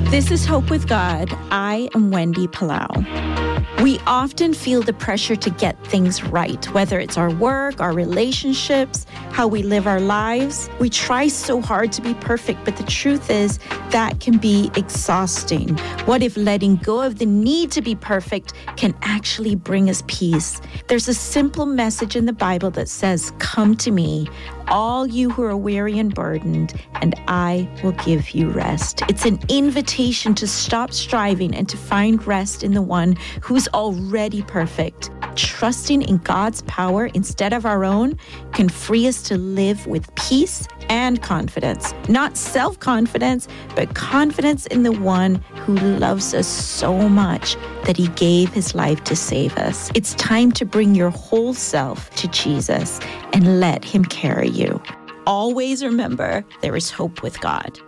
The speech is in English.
This is Hope with God. I am Wendy Palau. We often feel the pressure to get things right, whether it's our work, our relationships, how we live our lives. We try so hard to be perfect, but the truth is that can be exhausting. What if letting go of the need to be perfect can actually bring us peace? There's a simple message in the Bible that says, "Come to me, all you who are weary and burdened, and I will give you rest." It's an invitation to stop striving and to find rest in the one who's already perfect. Trusting in God's power instead of our own can free us to live with peace and confidence. Not self-confidence, but confidence in the one who loves us so much that he gave his life to save us. It's time to bring your whole self to Jesus and let him carry you. Always remember, there is hope with God.